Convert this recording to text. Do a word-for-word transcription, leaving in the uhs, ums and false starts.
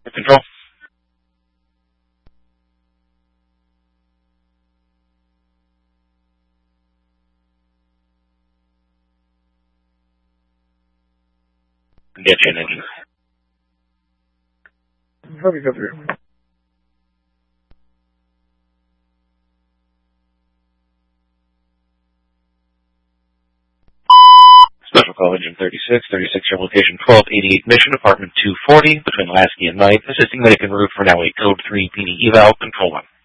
Control. Condition engine. Copy, copy. Special call engine thirty-six, thirty-six, your location twelve eighty-eight, mission, apartment two forty, between Lasky and Knight, assisting medic en route for now eight code three, P D eval, control one.